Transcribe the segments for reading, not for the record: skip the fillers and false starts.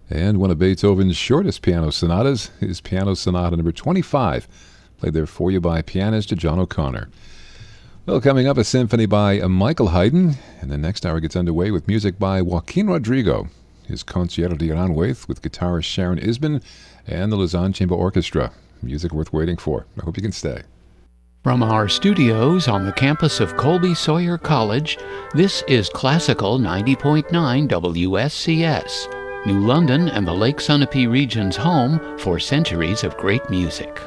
And one of Beethoven's shortest piano sonatas is Piano Sonata number 25, played there for you by pianist John O'Connor. Well, coming up, a symphony by Michael Haydn, and the next hour gets underway with music by Joaquin Rodrigo, his Concierto de Aranjuez with guitarist Sharon Isbin, and the Lausanne Chamber Orchestra. Music worth waiting for. I hope you can stay. From our studios on the campus of Colby Sawyer College, this is Classical 90.9 WSCS, New London and the Lake Sunapee region's home for centuries of great music.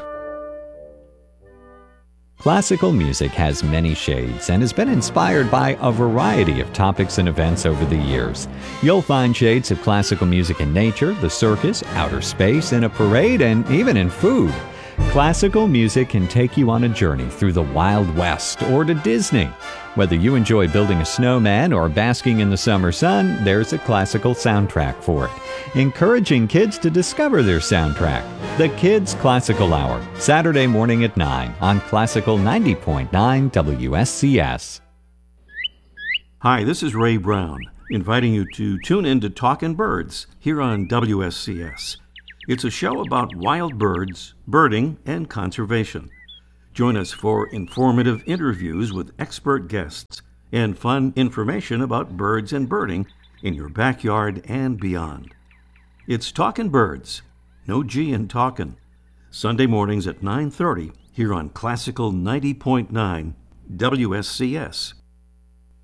Classical music has many shades and has been inspired by a variety of topics and events over the years. You'll find shades of classical music in nature, the circus, outer space, in a parade, and even in food. Classical music can take you on a journey through the Wild West or to Disney. Whether you enjoy building a snowman or basking in the summer sun, there's a classical soundtrack for it. Encouraging kids to discover their soundtrack. The Kids Classical Hour, Saturday morning at 9 on Classical 90.9 WSCS. Hi, this is Ray Brown, inviting you to tune in to Talkin' Birds here on WSCS. It's a show about wild birds, birding, and conservation. Join us for informative interviews with expert guests and fun information about birds and birding in your backyard and beyond. It's Talkin' Birds, no G in talkin', Sunday mornings at 9:30 here on Classical 90.9 WSCS.